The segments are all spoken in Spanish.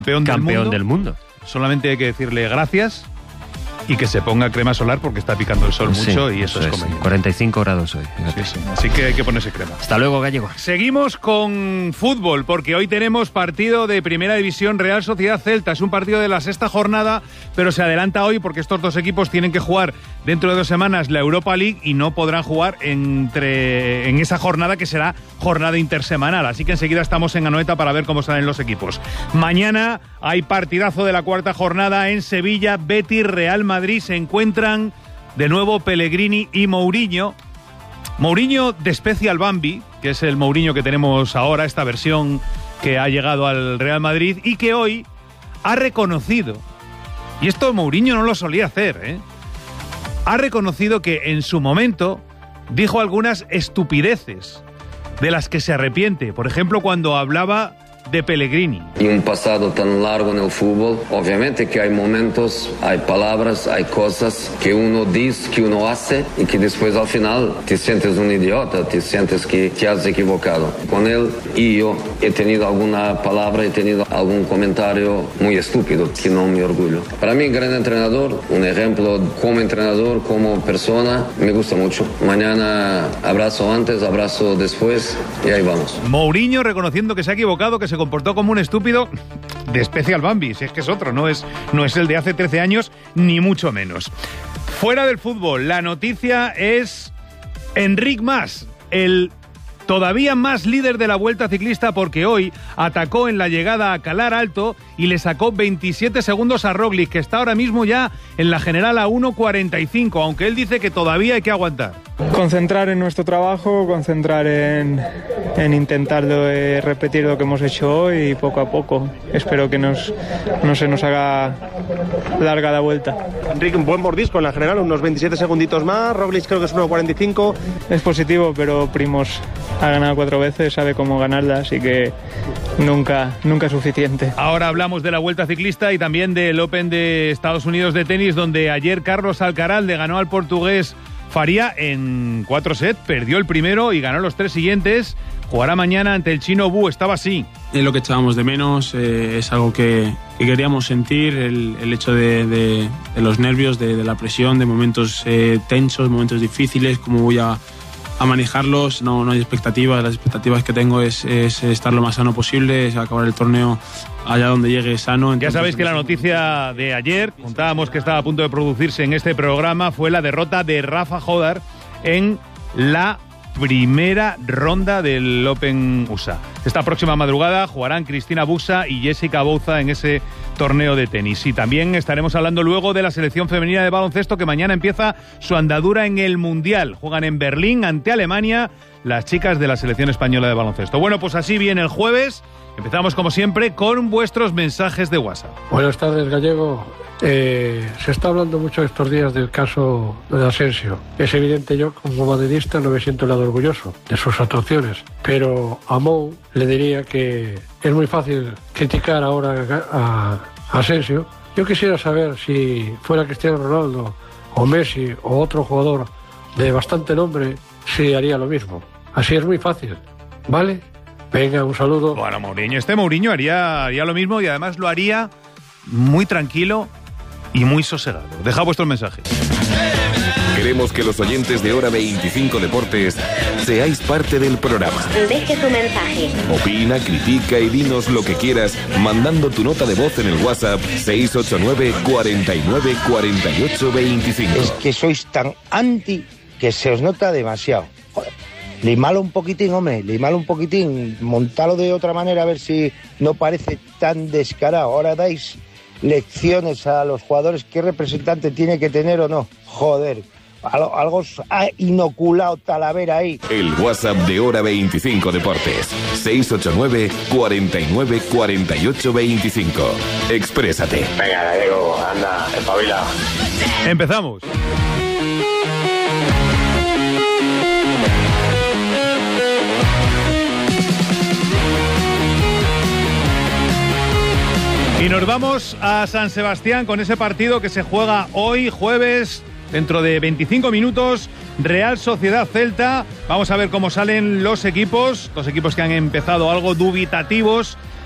campeón del mundo. Solamente hay que decirle gracias y que se ponga crema solar porque está picando el sol mucho y eso es conveniente. 45 grados hoy. Sí. Así que hay que ponerse crema. Hasta luego, Gallego. Seguimos con fútbol porque hoy tenemos partido de Primera División Real Sociedad Celta. Es un partido de la 6ª jornada, pero se adelanta hoy porque estos dos equipos tienen que jugar dentro de 2 semanas la Europa League y no podrán jugar en esa jornada que será jornada intersemanal. Así que enseguida estamos en Anoeta para ver cómo salen los equipos. Mañana hay partidazo de la 4ª jornada en Sevilla. Betis, Real Madrid. Se encuentran de nuevo Pellegrini y Mourinho. Mourinho desprecia al Bambi, que es el Mourinho que tenemos ahora, esta versión que ha llegado al Real Madrid y que hoy ha reconocido, y esto Mourinho no lo solía hacer, ha reconocido que en su momento dijo algunas estupideces de las que se arrepiente. Por ejemplo, cuando hablaba de Pellegrini. Y un pasado tan largo en el fútbol, obviamente que hay momentos, hay palabras, hay cosas que uno dice, que uno hace y que después al final te sientes un idiota, te sientes que te has equivocado. Con él y yo he tenido alguna palabra, he tenido algún comentario muy estúpido que no me orgullo. Para mí, gran entrenador, un ejemplo como entrenador, como persona, me gusta mucho. Mañana abrazo antes, abrazo después y ahí vamos. Mourinho reconociendo que se ha equivocado, que se comportó como un estúpido de especie al Bambi, si es que es otro, no es el de hace 13 años, ni mucho menos. Fuera del fútbol, la noticia es Enric Mas, el todavía más líder de la Vuelta Ciclista, porque hoy atacó en la llegada a Calar Alto y le sacó 27 segundos a Roglic, que está ahora mismo ya en la general a 1:45, aunque él dice que todavía hay que aguantar. Concentrar en nuestro trabajo, concentrar en intentar repetir lo que hemos hecho hoy y poco a poco. Espero que no se nos haga larga la vuelta. Enrique, un buen mordisco en la general, unos 27 segunditos más. Roglic creo que es 1:45. Es positivo, pero Primož ha ganado 4 veces, sabe cómo ganarla, así que nunca es suficiente. Ahora hablamos de la Vuelta Ciclista y también del Open de Estados Unidos de tenis, donde ayer Carlos Alcaraz le ganó al portugués Faria en 4 sets, perdió el primero y ganó los 3 siguientes. Jugará mañana ante el chino Wu, estaba así. Es lo que echábamos de menos, es algo que queríamos sentir, el hecho de los nervios, de la presión, de momentos tensos, momentos difíciles, cómo voy a manejarlos. No hay expectativas, las expectativas que tengo es estar lo más sano posible, es acabar el torneo allá donde llegue sano. Ya sabéis que la noticia de ayer, contábamos que estaba a punto de producirse en este programa, fue la derrota de Rafa Jodar en la primera ronda del Open USA. Esta próxima madrugada jugarán Cristina Buxa y Jessica Bouza en ese torneo de tenis. Y también estaremos hablando luego de la selección femenina de baloncesto, que mañana empieza su andadura en el Mundial. Juegan en Berlín ante Alemania las chicas de la selección española de baloncesto. Bueno, pues así viene el jueves. Empezamos como siempre con vuestros mensajes de WhatsApp. Buenas tardes, Gallego. Se está hablando mucho estos días del caso de Asensio. Es evidente, yo como madridista no me siento nada orgulloso de sus actuaciones, pero a Mou le diría que es muy fácil criticar ahora a Asensio. Yo quisiera saber si fuera Cristiano Ronaldo o Messi o otro jugador de bastante nombre, si haría lo mismo. Así es muy fácil, ¿vale? Venga, un saludo. Bueno, Mourinho haría lo mismo y además lo haría muy tranquilo y muy sosegado. Deja vuestros mensajes. Queremos que los oyentes de Hora 25 Deportes seáis parte del programa. Deje tu mensaje. Opina, critica y dinos lo que quieras mandando tu nota de voz en el WhatsApp 689 49 48 25. Es que sois tan anti que se os nota demasiado. Joder. Limalo un poquitín, hombre, limalo un poquitín, montalo de otra manera a ver si no parece tan descarado. Ahora dais lecciones a los jugadores qué representante tiene que tener o no. Joder, algo os ha inoculado Talavera ahí. El WhatsApp de Hora 25 Deportes, 689 49 48 25. Exprésate. Venga, Diego, anda, espabila. Empezamos. Y nos vamos a San Sebastián con ese partido que se juega hoy, jueves, dentro de 25 minutos, Real Sociedad Celta. Vamos a ver cómo salen los equipos, dos equipos que han empezado algo dubitativos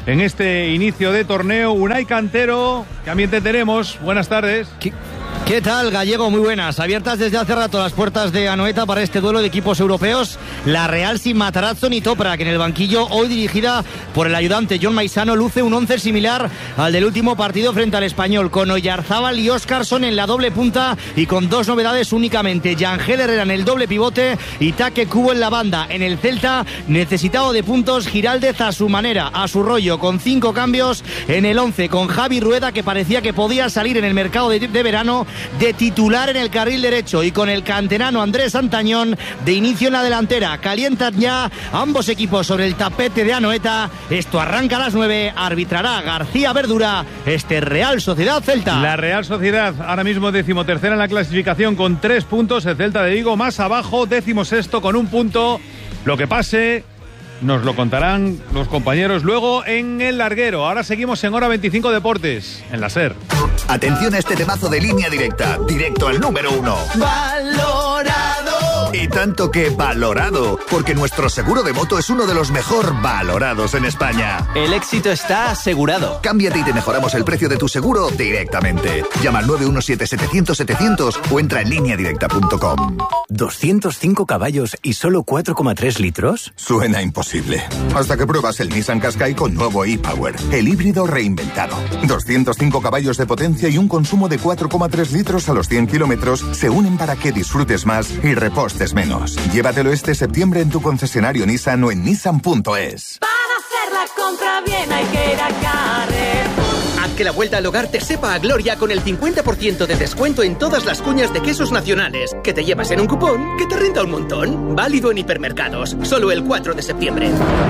en este inicio de torneo. Unai Cantero, ¿qué ambiente tenemos? Buenas tardes. ¿Qué tal, Gallego? Muy buenas. Abiertas desde hace rato las puertas de Anoeta para este duelo de equipos europeos. La Real sin Matarazzo ni Toprak en el banquillo, hoy dirigida por el ayudante John Maisano, luce un 11 similar al del último partido frente al Español, con Oyarzábal y Óscarson en la doble punta y con dos novedades únicamente: Yangel Herrera en el doble pivote y Taque Cubo en la banda. En el Celta, necesitado de puntos, Giraldez a su manera, a su rollo, con 5 cambios en el 11, con Javi Rueda, que parecía que podía salir en el mercado de verano de titular en el carril derecho, y con el canterano Andrés Santañón de inicio en la delantera. Calientan ya ambos equipos sobre el tapete de Anoeta. Esto arranca a las 9, arbitrará García Verdura este Real Sociedad Celta. La Real Sociedad ahora mismo 13ª en la clasificación con 3 puntos, el Celta de Vigo más abajo 16º con 1 punto. Lo que pase nos lo contarán los compañeros luego en el larguero. Ahora seguimos en Hora 25 Deportes, en la SER. Atención a este temazo de Línea Directa, directo al número 1. ¡Valorado! Y tanto que valorado, porque nuestro seguro de moto es uno de los mejor valorados en España. El éxito está asegurado. Cámbiate y te mejoramos el precio de tu seguro directamente. Llama al 917-700-700 o entra en lineadirecta.com. ¿205 caballos y solo 4,3 litros? Suena imposible. Hasta que pruebas el Nissan Qashqai con nuevo e-Power, el híbrido reinventado. 205 caballos de potencia y un consumo de 4,3 litros a los 100 kilómetros se unen para que disfrutes más y repostes menos. Llévatelo este septiembre en tu concesionario Nissan o en nissan.es. Para hacer la compra bien hay que ir a Carrefour. Haz que la vuelta al hogar te sepa a gloria con el 50% de descuento en todas las cuñas de quesos nacionales, que te llevas en un cupón que te renta un montón. Válido en hipermercados, solo el 4 de septiembre.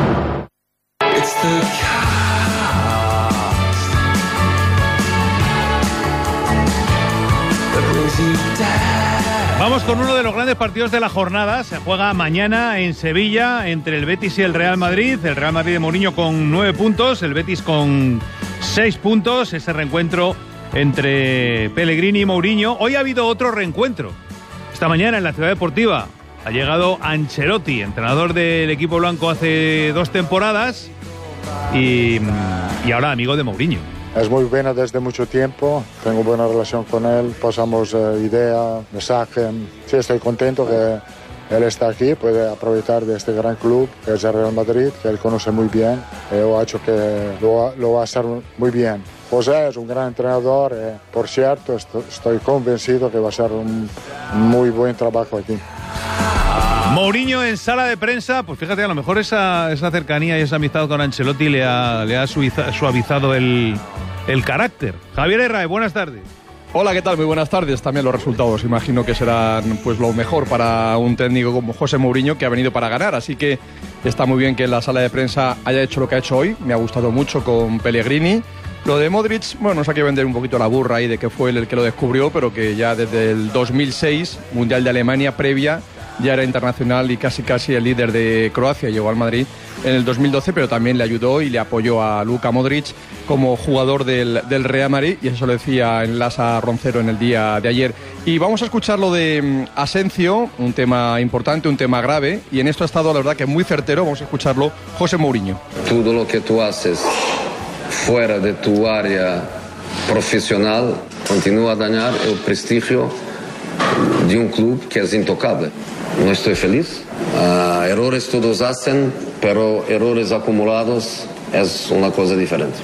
Vamos con uno de los grandes partidos de la jornada. Se juega mañana en Sevilla entre el Betis y el Real Madrid. El Real Madrid de Mourinho con 9 puntos, el Betis con 6 puntos. Ese reencuentro entre Pellegrini y Mourinho. Hoy ha habido otro reencuentro. Esta mañana en la Ciudad Deportiva ha llegado Ancelotti, entrenador del equipo blanco hace 2 temporadas y ahora amigo de Mourinho. Es muy bueno desde mucho tiempo, tengo buena relación con él, pasamos ideas, mensajes. Sí, estoy contento que él está aquí, puede aprovechar de este gran club que es el Real Madrid, que él conoce muy bien. Yo he hecho que lo va a hacer muy bien. José es un gran entrenador, por cierto, estoy convencido que va a ser un muy buen trabajo aquí. Mourinho en sala de prensa, pues fíjate, a lo mejor esa cercanía y esa amistad con Ancelotti le ha suavizado el carácter. Javier Herrera, buenas tardes. Hola, ¿qué tal? Muy buenas tardes. También los resultados imagino que serán pues lo mejor para un técnico como José Mourinho, que ha venido para ganar, así que está muy bien que en la sala de prensa haya hecho lo que ha hecho hoy. Me ha gustado mucho con Pellegrini. Lo de Modric, bueno, nos ha querido vender un poquito la burra ahí de que fue él el que lo descubrió, pero que ya desde el 2006, Mundial de Alemania previa, ya era internacional y casi el líder de Croacia. Llegó al Madrid en el 2012, pero también le ayudó y le apoyó a Luka Modric como jugador del Real Madrid, y eso lo decía en Lasa Roncero en el día de ayer. Y vamos a escuchar lo de Asensio, un tema importante, un tema grave, y en esto ha estado la verdad que muy certero. Vamos a escucharlo José Mourinho. Todo lo que tú haces fuera de tu área profesional continúa a dañar el prestigio de un club que es intocable. No estoy feliz. Errores todos hacen, pero errores acumulados es una cosa diferente.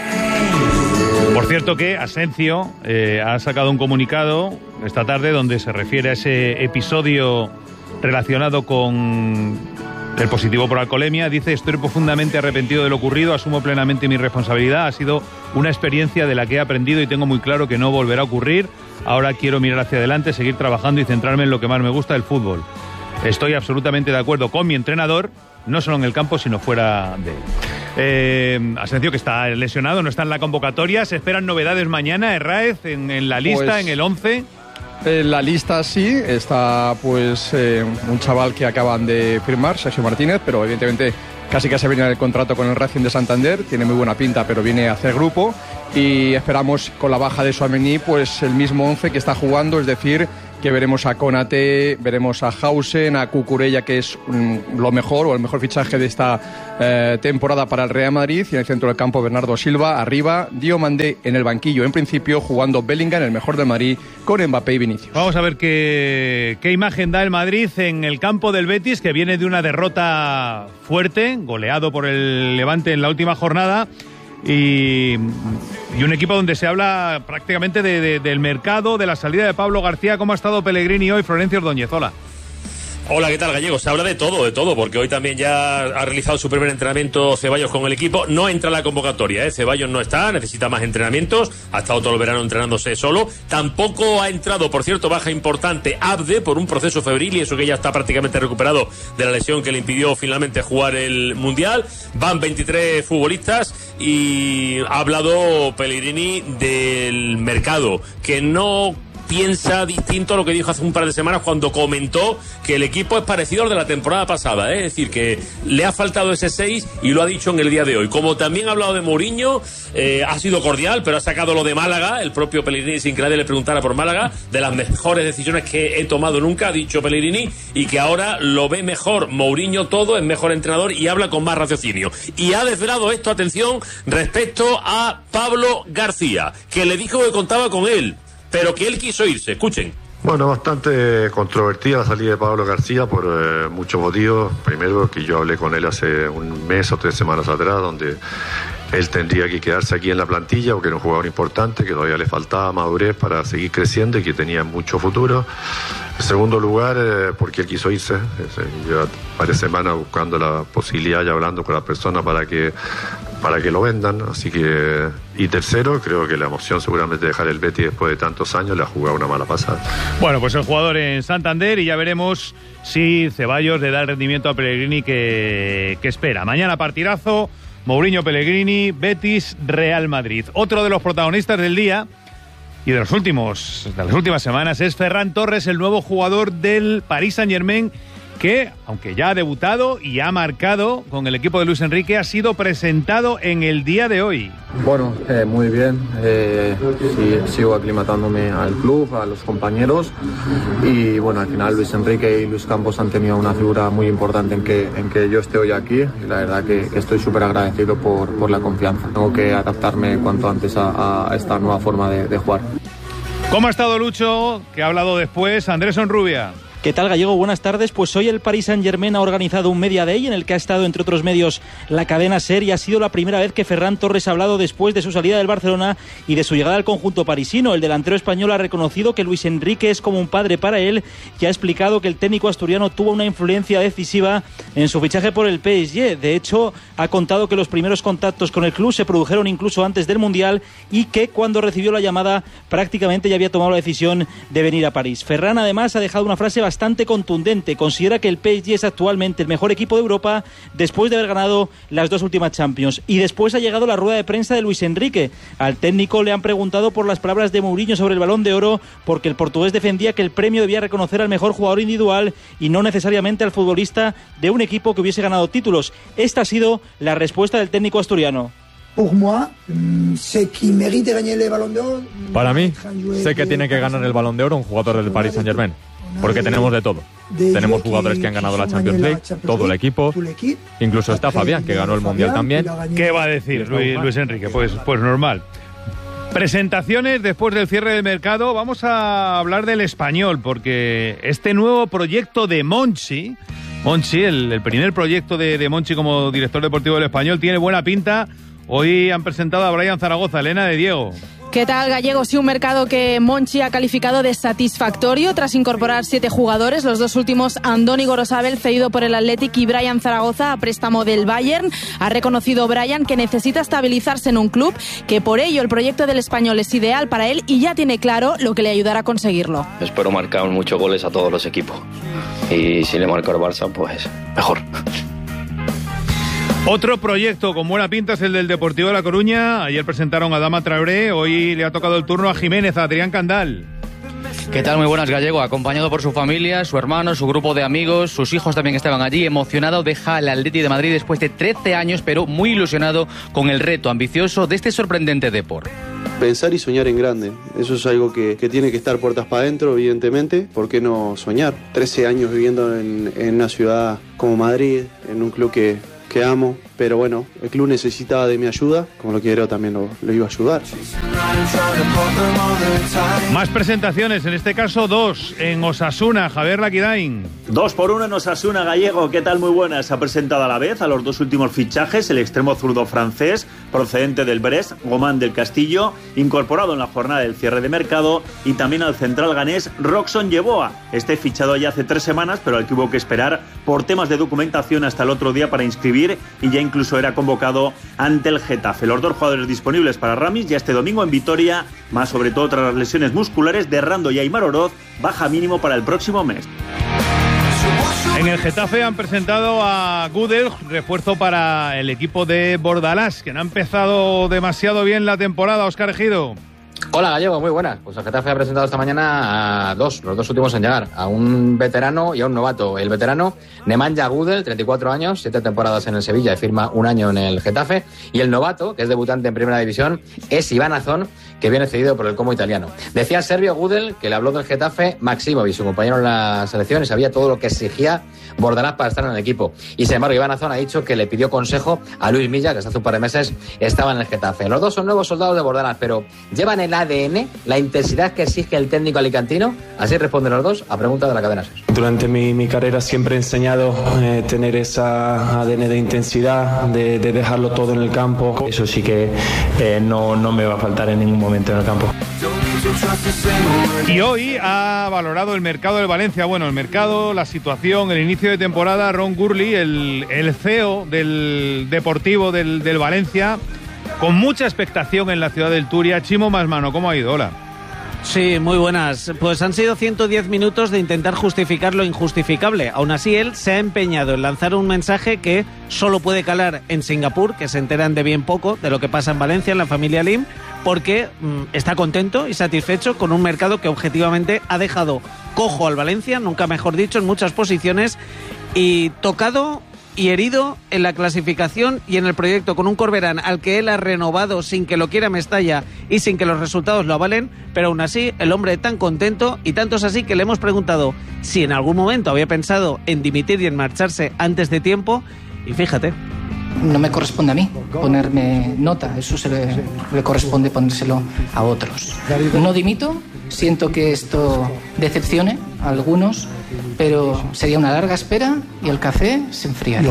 Por cierto que Asensio ha sacado un comunicado esta tarde donde se refiere a ese episodio relacionado con el positivo por alcoholemia. Dice: estoy profundamente arrepentido de lo ocurrido, asumo plenamente mi responsabilidad, ha sido una experiencia de la que he aprendido y tengo muy claro que no volverá a ocurrir. Ahora quiero mirar hacia adelante, seguir trabajando y centrarme en lo que más me gusta, el fútbol. Estoy absolutamente de acuerdo con mi entrenador, no solo en el campo, sino fuera de él. Asensio, que está lesionado, no está en la convocatoria. ¿Se esperan novedades mañana, Herráez, en la lista, pues, en el 11? En la lista sí, está pues un chaval que acaban de firmar, Sergio Martínez, pero evidentemente casi viene el contrato con el Racing de Santander, tiene muy buena pinta, pero viene a hacer grupo, y esperamos con la baja de Tchouaméni pues el mismo 11 que está jugando, es decir, que veremos a Konaté, veremos a Hausen, a Cucurella, que es lo mejor o el mejor fichaje de esta temporada para el Real Madrid, y en el centro del campo Bernardo Silva, arriba Diomandé en el banquillo, en principio jugando Bellingham, el mejor del Madrid, con Mbappé y Vinicius. Vamos a ver qué imagen da el Madrid en el campo del Betis, que viene de una derrota fuerte, goleado por el Levante en la última jornada, y un equipo donde se habla prácticamente del mercado, de la salida de Pablo García. ¿Cómo ha estado Pellegrini hoy? Florencio Ordóñez, hola. Hola, ¿qué tal, Gallego? Se habla de todo, porque hoy también ya ha realizado su primer entrenamiento Ceballos con el equipo. No entra en la convocatoria, Ceballos no está, necesita más entrenamientos, ha estado todo el verano entrenándose solo. Tampoco ha entrado, por cierto, baja importante, Abde, por un proceso febril, y eso que ya está prácticamente recuperado de la lesión que le impidió finalmente jugar el Mundial. Van 23 futbolistas y ha hablado Pellegrini del mercado, que no piensa distinto a lo que dijo hace un par de semanas cuando comentó que el equipo es parecido al de la temporada pasada, es decir, que le ha faltado ese 6 y lo ha dicho en el día de hoy. Como también ha hablado de Mourinho, ha sido cordial, pero ha sacado lo de Málaga, el propio Pellegrini, sin que nadie le preguntara por Málaga, de las mejores decisiones que he tomado nunca, ha dicho Pellegrini, y que ahora lo ve mejor Mourinho todo, es mejor entrenador y habla con más raciocinio. Y ha desvelado esto, atención, respecto a Pablo García, que le dijo que contaba con él, pero que él quiso irse. Escuchen. Bueno, bastante controvertida la salida de Pablo García por muchos motivos. Primero, que yo hablé con él hace un mes o 3 semanas atrás, donde él tendría que quedarse aquí en la plantilla porque era un jugador importante, que todavía le faltaba madurez para seguir creciendo y que tenía mucho futuro. En segundo lugar, porque él quiso irse. Lleva varias semanas buscando la posibilidad y hablando con las personas para que lo vendan, así que... Y tercero, creo que la emoción seguramente de dejar el Betis después de tantos años le ha jugado una mala pasada. Bueno, pues el jugador en Santander, y ya veremos si Ceballos le da el rendimiento a Pellegrini que espera. Mañana partidazo, Mourinho, Pellegrini, Betis, Real Madrid. Otro de los protagonistas del día y de las últimas semanas es Ferran Torres, el nuevo jugador del Paris Saint-Germain, que, aunque ya ha debutado y ha marcado con el equipo de Luis Enrique, ha sido presentado en el día de hoy. Bueno, muy bien. Sigo aclimatándome al club, a los compañeros, y bueno, al final Luis Enrique y Luis Campos han tenido una figura muy importante en que yo esté hoy aquí, y la verdad que estoy súper agradecido por la confianza. Tengo que adaptarme cuanto antes a esta nueva forma de jugar. ¿Cómo ha estado Lucho? Que ha hablado después Andrés Onrubia. ¿Qué tal, Gallego? Buenas tardes. Pues hoy el Paris Saint-Germain ha organizado un Media Day en el que ha estado, entre otros medios, la cadena SER, y ha sido la primera vez que Ferran Torres ha hablado después de su salida del Barcelona y de su llegada al conjunto parisino. El delantero español ha reconocido que Luis Enrique es como un padre para él y ha explicado que el técnico asturiano tuvo una influencia decisiva en su fichaje por el PSG. De hecho, ha contado que los primeros contactos con el club se produjeron incluso antes del Mundial y que cuando recibió la llamada prácticamente ya había tomado la decisión de venir a París. Ferran, además, ha dejado una frase bastante contundente. Considera que el PSG es actualmente el mejor equipo de Europa después de haber ganado las 2 últimas Champions. Y después ha llegado la rueda de prensa de Luis Enrique. Al técnico le han preguntado por las palabras de Mourinho sobre el Balón de Oro, porque el portugués defendía que el premio debía reconocer al mejor jugador individual y no necesariamente al futbolista de un equipo que hubiese ganado títulos. Esta ha sido la respuesta del técnico asturiano. Para mí, sé que tiene que ganar el Balón de Oro un jugador del Paris Saint-Germain, porque tenemos de todo. Tenemos jugadores que han ganado la Champions League, todo el equipo, incluso está Fabián, que ganó el Mundial también. ¿Qué va a decir Luis Enrique? Pues normal. Presentaciones después del cierre del mercado. Vamos a hablar del Español, porque este nuevo proyecto de Monchi, el primer proyecto de Monchi como director deportivo del Español, tiene buena pinta. Hoy han presentado a Brian Zaragoza. Elena de Diego. ¿Qué tal, Gallego? Sí, un mercado que Monchi ha calificado de satisfactorio tras incorporar 7 jugadores, los 2 últimos Andoni Gorosabel, cedido por el Athletic, y Brian Zaragoza, a préstamo del Bayern. Ha reconocido Brian que necesita estabilizarse en un club, que por ello el proyecto del Español es ideal para él y ya tiene claro lo que le ayudará a conseguirlo. Espero marcar muchos goles a todos los equipos, y si le marco al Barça, pues mejor. Otro proyecto con buena pinta es el del Deportivo de La Coruña. Ayer presentaron a Adama Traoré, hoy le ha tocado el turno a Jiménez, a Adrián Candal. ¿Qué tal? Muy buenas, Gallego. Acompañado por su familia, su hermano, su grupo de amigos, sus hijos también estaban allí. Emocionado, deja el Atleti de Madrid después de 13 años, pero muy ilusionado con el reto ambicioso de este sorprendente Depor. pensar y soñar en grande. Eso es algo que tiene que estar puertas para adentro, evidentemente. ¿Por qué no soñar? 13 años viviendo en una ciudad como Madrid, en un club que amo, pero bueno, el club necesitaba de mi ayuda, como lo quiero también lo iba a ayudar. Más presentaciones, en este caso 2, en Osasuna, Javier Laquidain. 2-1 en Osasuna, Gallego. ¿Qué tal? Muy buena. Se ha presentado a la vez a los 2 últimos fichajes, el extremo zurdo francés, procedente del Brest, Gomán del Castillo, incorporado en la jornada del cierre de mercado, y también al central ganés, Roxon Yeboah. Este fichado ya hace 3 semanas, pero al que hubo que esperar por temas de documentación hasta el otro día para inscribir, y ya incluso era convocado ante el Getafe. Los 2 jugadores disponibles para Ramis ya este domingo en Vitoria, más sobre todo tras las lesiones musculares de Rando y Aimar Oroz, baja mínimo para el próximo mes. En el Getafe han presentado a Gudel, refuerzo para el equipo de Bordalás, que no ha empezado demasiado bien la temporada. Óscar Ejido. Hola Gallego, muy buenas. Pues el Getafe ha presentado esta mañana a los 2 últimos en llegar, a un veterano y a un novato. El veterano, Nemanja Gudel, 34 años, 7 temporadas en el Sevilla y firma 1 año en el Getafe. Y el novato, que es debutante en Primera División, es Iván Azón, que viene cedido por el Como italiano. Decía el serbio Gudel que le habló del Getafe Maximovic, su compañero en la selección, y sabía todo lo que exigía Bordalás para estar en el equipo. Y sin embargo, Iván Azón ha dicho que le pidió consejo a Luis Milla, que hasta hace un par de meses estaba en el Getafe. Los 2 son nuevos soldados de Bordalás, pero llevan el ADN, la intensidad que exige el técnico alicantino. Así responden los 2 a pregunta de la cadena SER. Durante mi carrera siempre he enseñado tener esa ADN de intensidad, de dejarlo todo en el campo. Eso sí que no me va a faltar en ningún momento en el campo. Y hoy ha valorado el mercado del Valencia. Bueno, el mercado, la situación, el inicio de temporada. Ron Gurley, el CEO del Deportivo del Valencia, con mucha expectación en la ciudad del Turia. Chimo Masmano, ¿cómo ha ido? Hola. Sí, muy buenas. Pues han sido 110 minutos de intentar justificar lo injustificable. Aún así, él se ha empeñado en lanzar un mensaje que solo puede calar en Singapur, que se enteran de bien poco de lo que pasa en Valencia, en la familia Lim, porque está contento y satisfecho con un mercado que objetivamente ha dejado cojo al Valencia, nunca mejor dicho, en muchas posiciones, y tocado y herido en la clasificación y en el proyecto, con un Corberán al que él ha renovado sin que lo quiera Mestalla y sin que los resultados lo avalen, pero aún así el hombre tan contento, y tanto es así que le hemos preguntado si en algún momento había pensado en dimitir y en marcharse antes de tiempo, y fíjate. No me corresponde a mí ponerme nota, eso le corresponde ponérselo a otros. No dimito, siento que esto decepcione a algunos, pero sería una larga espera y el café se enfriará.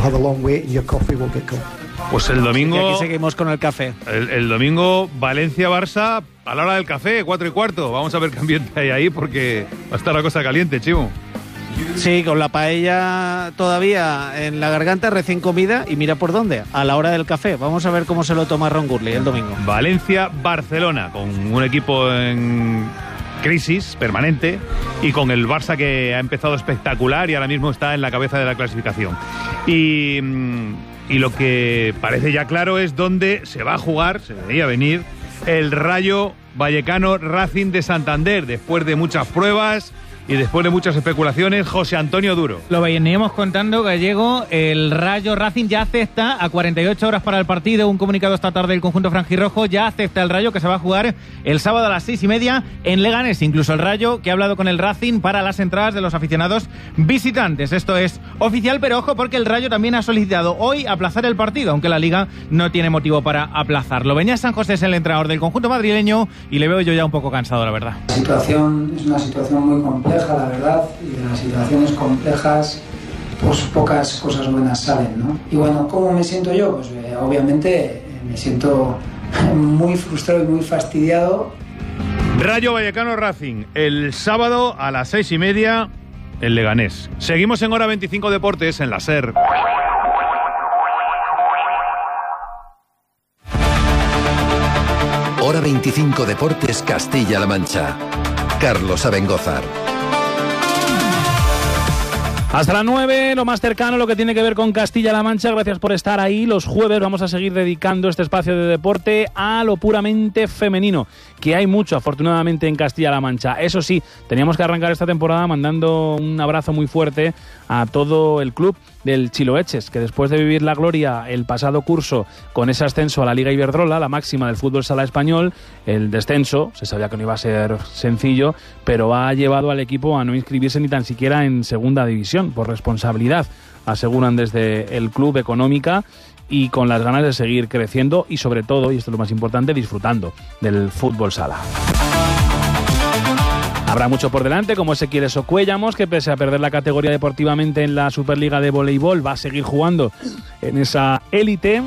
Pues el domingo... Y aquí seguimos con el café. El domingo Valencia-Barça a la hora del café, 4:15. Vamos a ver qué ambiente hay ahí, porque va a estar la cosa caliente, Chimo. Sí, con la paella todavía en la garganta, recién comida, y mira por dónde, a la hora del café. Vamos a ver cómo se lo toma Ron Gurley el domingo. Valencia-Barcelona, con un equipo en crisis permanente y con el Barça que ha empezado espectacular y ahora mismo está en la cabeza de la clasificación. Y lo que parece ya claro es dónde se va a jugar, se debería venir, el Rayo Vallecano Racing de Santander, después de muchas pruebas y después de muchas especulaciones. José Antonio Duro. Lo veníamos contando, Gallego. El Rayo Racing ya acepta, a 48 horas para el partido, un comunicado esta tarde del conjunto franjirrojo, ya acepta el Rayo, que se va a jugar el sábado a las 6:30 en Leganés. Incluso el Rayo, que ha hablado con el Racing para las entradas de los aficionados visitantes. Esto es oficial, pero ojo, porque el Rayo también ha solicitado hoy aplazar el partido, aunque la Liga no tiene motivo para aplazarlo. Beñat San José es el entrenador del conjunto madrileño y le veo yo ya un poco cansado, la verdad. La situación es una situación muy compleja, la verdad, y de las situaciones complejas pues pocas cosas buenas salen, ¿no? Y bueno, ¿cómo me siento yo? Pues obviamente me siento muy frustrado y muy fastidiado. Rayo Vallecano Racing, el sábado a las 6:30 en Leganés. Seguimos en Hora 25 Deportes en la SER. Hora 25 Deportes Castilla-La Mancha. Carlos Abengózar. Hasta las 9, lo más cercano, lo que tiene que ver con Castilla-La Mancha. Gracias por estar ahí. Los jueves vamos a seguir dedicando este espacio de deporte a lo puramente femenino, que hay mucho, afortunadamente, en Castilla-La Mancha. Eso sí, teníamos que arrancar esta temporada mandando un abrazo muy fuerte a todo el club del Chiloeches, que después de vivir la gloria el pasado curso con ese ascenso a la Liga Iberdrola, la máxima del fútbol sala español, el descenso, se sabía que no iba a ser sencillo, pero ha llevado al equipo a no inscribirse ni tan siquiera en segunda división, por responsabilidad, aseguran desde el club, económica, y con las ganas de seguir creciendo y sobre todo, y esto es lo más importante, disfrutando del fútbol sala. Habrá mucho por delante, como Ezequiel Socuellamos, que pese a perder la categoría deportivamente en la Superliga de voleibol, va a seguir jugando en esa élite.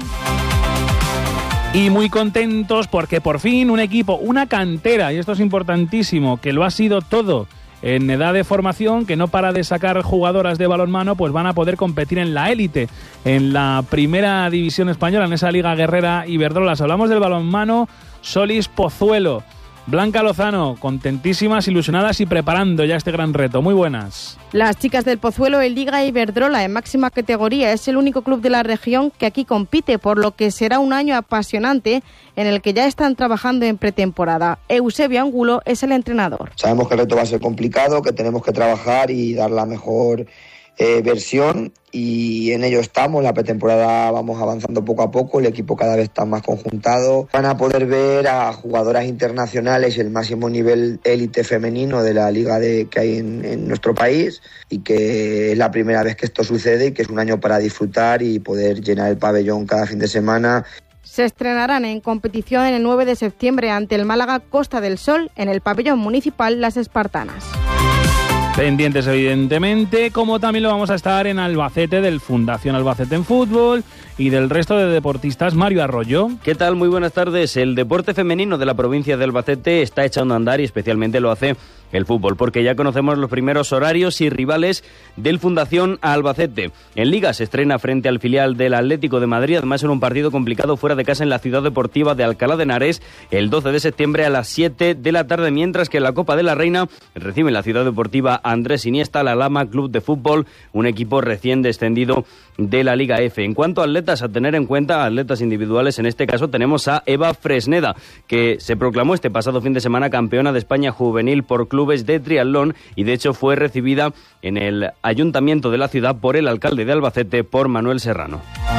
Y muy contentos porque por fin un equipo, una cantera, y esto es importantísimo, que lo ha sido todo en edad de formación, que no para de sacar jugadoras de balonmano, pues van a poder competir en la élite, en la primera división española, en esa Liga Guerrera Iberdrola. Hablamos del balonmano Solís Pozuelo. Blanca Lozano, contentísimas, ilusionadas y preparando ya este gran reto. Muy buenas. Las chicas del Pozuelo en Liga Iberdrola en máxima categoría es el único club de la región que aquí compite, por lo que será un año apasionante en el que ya están trabajando en pretemporada. Eusebio Angulo es el entrenador. Sabemos que el reto va a ser complicado, que tenemos que trabajar y dar la mejor versión, y en ello estamos. La pretemporada vamos avanzando poco a poco, el equipo cada vez está más conjuntado. Van a poder ver a jugadoras internacionales, el máximo nivel élite femenino de la liga que hay en nuestro país, y que es la primera vez que esto sucede y que es un año para disfrutar y poder llenar el pabellón cada fin de semana. Se estrenarán en competición el 9 de septiembre ante el Málaga Costa del Sol en el pabellón municipal Las Espartanas. Pendientes, evidentemente, como también lo vamos a estar en Albacete, del Fundación Albacete en Fútbol, y del resto de deportistas. Mario Arroyo. ¿Qué tal? Muy buenas tardes. El deporte femenino de la provincia de Albacete está echando a andar, y especialmente lo hace el fútbol, porque ya conocemos los primeros horarios y rivales del Fundación Albacete. En Liga se estrena frente al filial del Atlético de Madrid, además en un partido complicado fuera de casa en la ciudad deportiva de Alcalá de Henares, el 12 de septiembre a las 7 de la tarde, mientras que en la Copa de la Reina recibe en la ciudad deportiva Andrés Iniesta la Lama Club de Fútbol, un equipo recién descendido de la Liga F. En cuanto a atletas a tener en cuenta, atletas individuales, en este caso tenemos a Eva Fresneda, que se proclamó este pasado fin de semana campeona de España juvenil por clubes de triatlón, y de hecho fue recibida en el ayuntamiento de la ciudad por el alcalde de Albacete, por Manuel Serrano.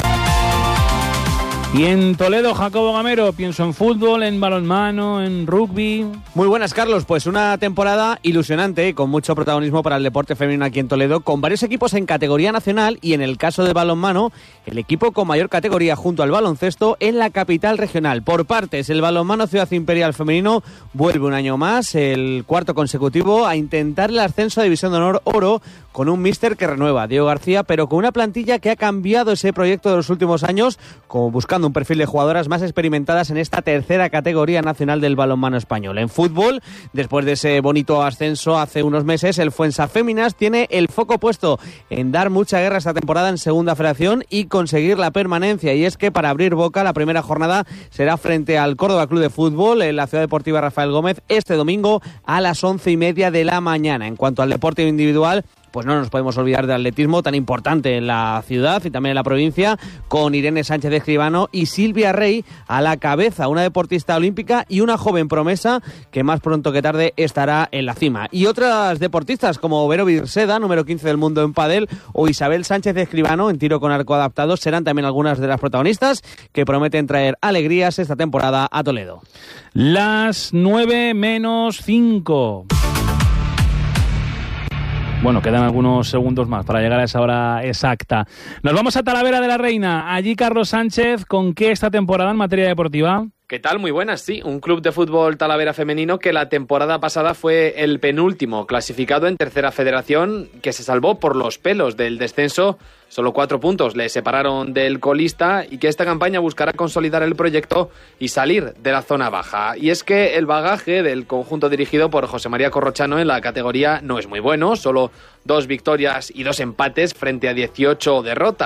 Y en Toledo, Jacobo Gamero, pienso en fútbol, en balonmano, en rugby. Muy buenas, Carlos. Pues una temporada ilusionante, con mucho protagonismo para el deporte femenino aquí en Toledo, con varios equipos en categoría nacional, y en el caso del balonmano, el equipo con mayor categoría junto al baloncesto en la capital regional. Por partes, el balonmano Ciudad Imperial femenino vuelve un año más, el cuarto consecutivo, a intentar el ascenso a División de Honor Oro, con un míster que renueva, Diego García, pero con una plantilla que ha cambiado ese proyecto de los últimos años, como buscando un perfil de jugadoras más experimentadas en esta tercera categoría nacional del balonmano español. En fútbol, después de ese bonito ascenso hace unos meses, el Fuensa Féminas tiene el foco puesto en dar mucha guerra esta temporada en segunda federación y conseguir la permanencia, y es que para abrir boca la primera jornada será frente al Córdoba Club de Fútbol en la Ciudad Deportiva Rafael Gómez este domingo a las 11:30 de la mañana. En cuanto al deporte individual, pues no nos podemos olvidar del atletismo, tan importante en la ciudad y también en la provincia, con Irene Sánchez de Escribano y Silvia Rey a la cabeza, una deportista olímpica y una joven promesa que más pronto que tarde estará en la cima. Y otras deportistas como Vero Virseda, número 15 del mundo en pádel, o Isabel Sánchez de Escribano en tiro con arco adaptado, serán también algunas de las protagonistas que prometen traer alegrías esta temporada a Toledo. Las 9:05. Bueno, quedan algunos segundos más para llegar a esa hora exacta. Nos vamos a Talavera de la Reina. Allí Carlos Sánchez, ¿con qué esta temporada en materia deportiva? ¿Qué tal? Muy buenas, sí. Un club de fútbol Talavera femenino que la temporada pasada fue el penúltimo clasificado en tercera federación, que se salvó por los pelos del descenso. Solo 4 puntos le separaron del colista, y que esta campaña buscará consolidar el proyecto y salir de la zona baja. Y es que el bagaje del conjunto dirigido por José María Corrochano en la categoría no es muy bueno, solo 2 victorias y 2 empates frente a 18 derrotas.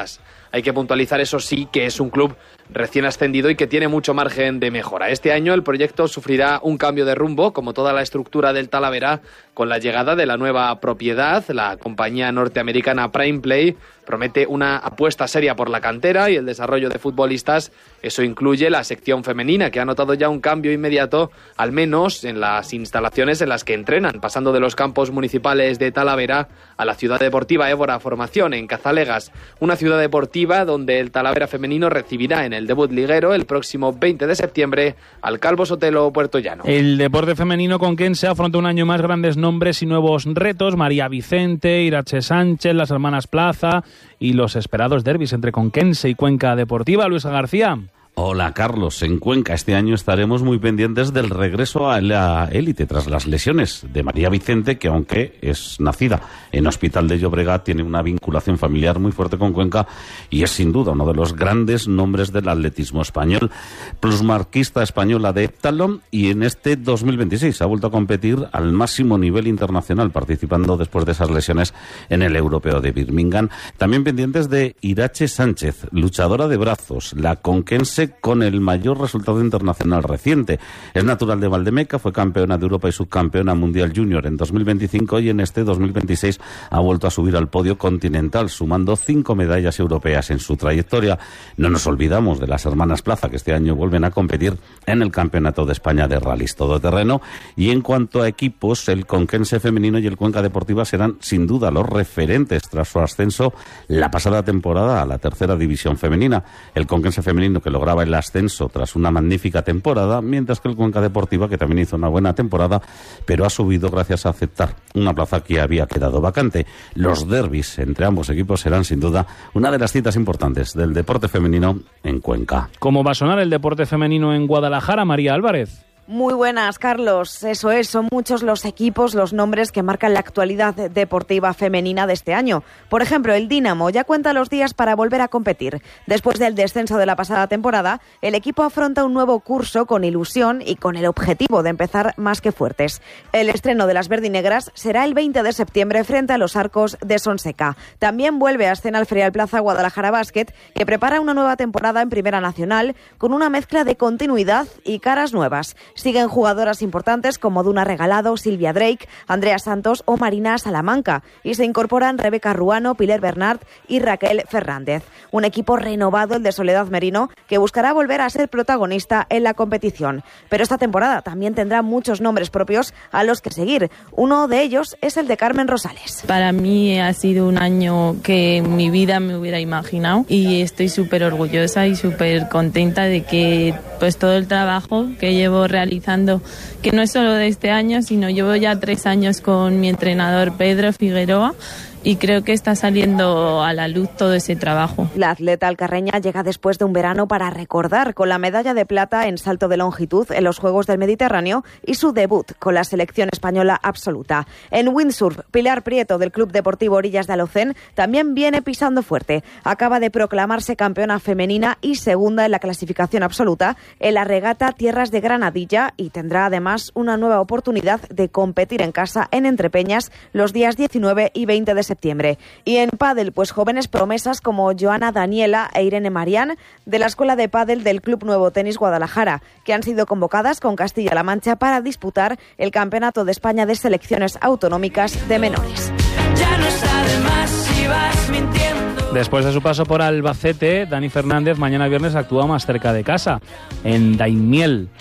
Hay que puntualizar, eso sí, que es un club recién ascendido y que tiene mucho margen de mejora. Este año el proyecto sufrirá un cambio de rumbo, como toda la estructura del Talavera, con la llegada de la nueva propiedad. La compañía norteamericana Prime Play promete una apuesta seria por la cantera y el desarrollo de futbolistas. Eso incluye la sección femenina, que ha notado ya un cambio inmediato, al menos en las instalaciones en las que entrenan, pasando de los campos municipales de Talavera a la ciudad deportiva Évora Formación, en Cazalegas, una ciudad deportiva donde el Talavera femenino recibirá en el debut liguero el próximo 20 de septiembre al Calvo Sotelo Puertollano. El deporte femenino conquense afronta un año más grandes nombres y nuevos retos. María Vicente, Irache Sánchez, las hermanas Plaza y los esperados derbis entre Conquense y Cuenca Deportiva. Luisa García. Hola Carlos, en Cuenca este año estaremos muy pendientes del regreso a la élite tras las lesiones de María Vicente, que aunque es nacida en Hospital de Llobregat, tiene una vinculación familiar muy fuerte con Cuenca y es sin duda uno de los grandes nombres del atletismo español, plusmarquista española de heptatlón, y en este 2026 ha vuelto a competir al máximo nivel internacional, participando después de esas lesiones en el Europeo de Birmingham. También pendientes de Irache Sánchez, luchadora de brazos, la conquense con el mayor resultado internacional reciente. Es natural de Valdemeca, fue campeona de Europa y subcampeona mundial junior en 2025 y en este 2026 ha vuelto a subir al podio continental, sumando 5 medallas europeas en su trayectoria. No nos olvidamos de las hermanas Plaza, que este año vuelven a competir en el Campeonato de España de Rallys Todoterreno. Y en cuanto a equipos, el Conquense femenino y el Cuenca Deportiva serán sin duda los referentes tras su ascenso la pasada temporada a la tercera división femenina. El Conquense femenino, que lograba el ascenso tras una magnífica temporada, mientras que el Cuenca Deportiva, que también hizo una buena temporada, pero ha subido gracias a aceptar una plaza que había quedado vacante. Los derbis entre ambos equipos serán sin duda una de las citas importantes del deporte femenino en Cuenca. ¿Cómo va a sonar el deporte femenino en Guadalajara, María Álvarez? Muy buenas, Carlos. Eso es, son muchos los equipos, los nombres que marcan la actualidad deportiva femenina de este año. Por ejemplo, el Dinamo ya cuenta los días para volver a competir. Después del descenso de la pasada temporada, el equipo afronta un nuevo curso con ilusión y con el objetivo de empezar más que fuertes. El estreno de las verdinegras será el 20 de septiembre frente a los Arcos de Sonseca. También vuelve a escena el Ferial Plaza Guadalajara Basket, que prepara una nueva temporada en Primera Nacional con una mezcla de continuidad y caras nuevas. Siguen jugadoras importantes como Duna Regalado, Silvia Drake, Andrea Santos o Marina Salamanca. Y se incorporan Rebeca Ruano, Pilar Bernard y Raquel Fernández. Un equipo renovado, el de Soledad Merino, que buscará volver a ser protagonista en la competición. Pero esta temporada también tendrá muchos nombres propios a los que seguir. Uno de ellos es el de Carmen Rosales. Para mí ha sido un año que en mi vida me hubiera imaginado y estoy súper orgullosa y súper contenta de que pues todo el trabajo que llevo realizando, que no es solo de este año, sino llevo ya 3 años con mi entrenador Pedro Figueroa, y creo que está saliendo a la luz todo ese trabajo. La atleta alcarreña llega después de un verano para recordar, con la medalla de plata en salto de longitud en los Juegos del Mediterráneo y su debut con la selección española absoluta. En windsurf, Pilar Prieto, del Club Deportivo Orillas de Alocén, también viene pisando fuerte. Acaba de proclamarse campeona femenina y segunda en la clasificación absoluta en la regata Tierras de Granadilla, y tendrá además una nueva oportunidad de competir en casa en Entrepeñas los días 19 y 20 de septiembre. Y en pádel, pues jóvenes promesas como Joana Daniela e Irene Marián, de la Escuela de Pádel del Club Nuevo Tenis Guadalajara, que han sido convocadas con Castilla-La Mancha para disputar el Campeonato de España de Selecciones Autonómicas de Menores. Ya no sabe más si vas mintiendo. Después de su paso por Albacete, Dani Fernández mañana viernes actúa más cerca de casa, en Daimiel.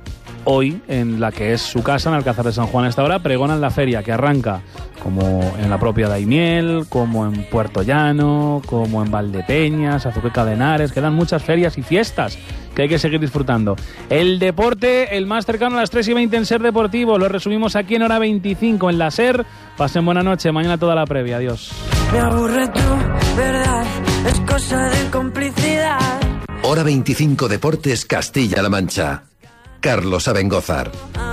Hoy, en la que es su casa, en Alcázar de San Juan, a esta hora, pregonan la feria, que arranca como en la propia Daimiel, como en Puerto Llano, como en Valdepeñas, Azuqueca de Henares. Quedan muchas ferias y fiestas que hay que seguir disfrutando. El deporte, el más cercano a las 3:20 en Ser Deportivo. Lo resumimos aquí en hora 25 en la Ser. Pasen buena noche, mañana toda la previa. Adiós. Me aburre tu verdad, es cosa de complicidad. Hora 25 Deportes Castilla-La Mancha. Carlos Abengózar.